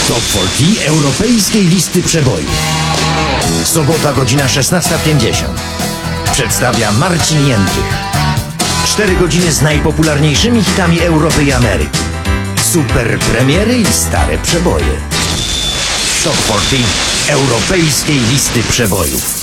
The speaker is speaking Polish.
Top 40 europejskiej listy przebojów. Sobota, godzina 16:50. Przedstawia Marcin Jędrych. 4 godziny z najpopularniejszymi hitami Europy i Ameryki. Super premiery i stare przeboje. Top 40 europejskiej listy przebojów.